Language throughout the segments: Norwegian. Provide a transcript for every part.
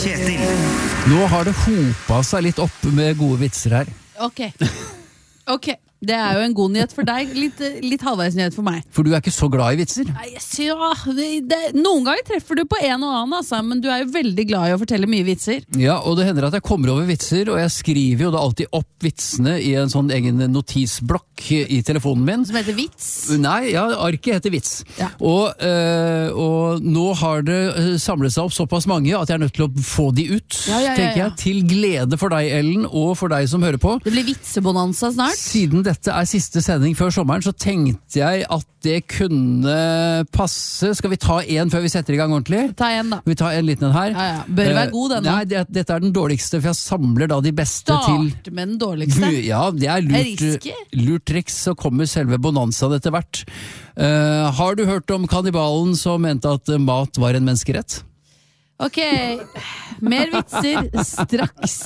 Kjetil. Nå har det hopet seg litt opp med gode vitser her. Ok, det jo en god nyhet for deg, litt halvveis nyhet for meg. For du ikke så glad i vitser? Nei, noen ganger treffer du på en og annen, altså, men du jo veldig glad i å fortelle mye vitser. Ja, og det hender at jeg kommer over vitser, og jeg skriver jo da alltid opp vitsene i en sånn egen notisblokk i telefonen min. Som heter Vits? Nei, ja, arket heter Vits. Ja. Og nå har det samlet seg opp såpass mange at jeg nødt til å få de ut, tenker jeg, til glede for deg, Ellen, og for deg som hører på. Det blir vitsebonanza snart. Siden dette siste sending før sommeren, så tenkte jeg at det kunne passe. Skal vi ta en før vi setter i gang ordentlig? Ta en da. Vi tar en liten her. Ja. Bør være god denne. Nei, dette den dårligste, for jeg samler da de beste til... Start med den dårligste. Ja, det lurt triks, så kommer selve bonanzaen etter hvert. Har du hørt om kannibalen som mente at mat var en menneskerett? Ok, mer vitser straks.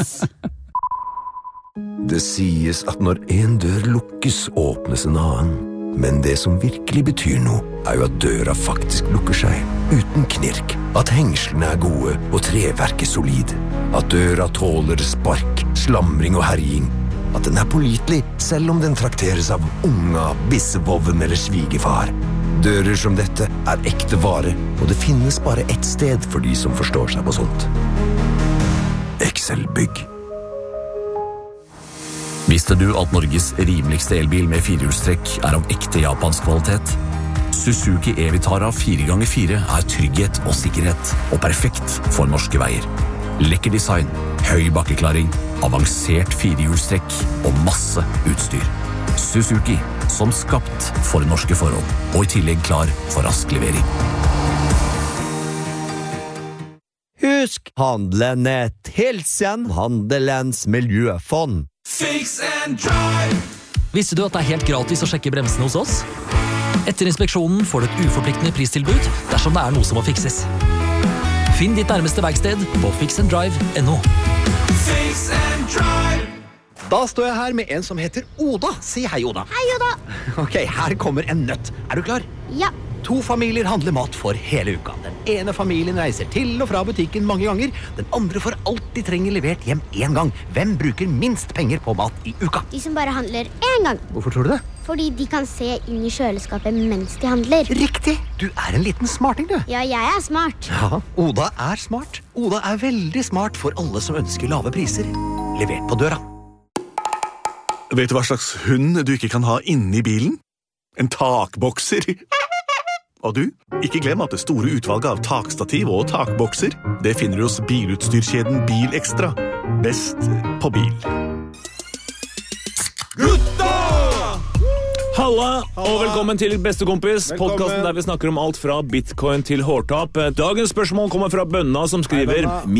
Det sies at når en dør lukkes, åpnes en annen. Men det som virkelig betyr noe, jo at døra faktisk lukker seg, uten knirk. At hengslene gode og treverket solid. At døra tåler spark, slamring og herjing. At den pålitelig, selv om den trakteres av unga, bissevoven eller svigerfar. Dører som dette ekte vare, og det finnes bare ett sted for de som forstår seg på sånt. Excel-bygg. Visste du at Norges rimeligste elbil med firehjulstrekk av ekte japansk kvalitet? Suzuki e-Vitara 4x4 trygghet og sikkerhet, og perfekt for norske veier. Lekker design, høy bakkeklaring, avansert firehjulstrekk og masse utstyr. Suzuki, som skapt for norske forhold, og i tillegg klar for rask levering. Husk, handlenet hilsen Handelens miljøfond. Fix and drive. Visste du at det helt gratis å sjekke bremsene hos oss? Etter inspeksjonen får du et uforpliktende pristilbud dersom det noe som må fikses. Finn ditt nærmeste verksted på fixanddrive.no. Fix and drive. Da står jeg her med en som heter Oda. Si hei, Oda. Hei, Oda. Ok, her kommer en nøtt. Du klar? Ja. 2 familier handler mat for hele uka. Den ene familien reiser til og fra butikken mange ganger. Den andre får alt de trenger levert hjem en gang. Hvem bruker minst penger på mat i uka? De som bare handler en gang. Hvorfor tror du det? Fordi de kan se inn i kjøleskapet mens de handler. Riktig! Du en liten smarting, du. Ja, jeg smart. Ja, Oda smart. Oda veldig smart for alle som ønsker lave priser. Levert på døra. Vet du hva slags hund du ikke kan ha inne i bilen? En takbokser. Og du, ikke glem at det store utvalget av takstativ og takbokser, det finner du hos bilutstyrkjeden Bil Extra. Best på bil. Gutta! Halla, og velkommen til Bestekompis, podcasten der vi snakker om alt fra bitcoin til hårtap. Dagens spørsmål kommer fra Bønna, som skriver